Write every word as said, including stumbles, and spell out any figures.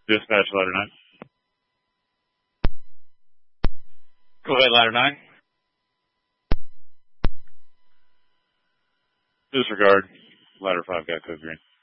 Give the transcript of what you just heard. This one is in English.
Dispatch ladder nine. Go ahead, ladder nine. Disregard. Ladder five got code green.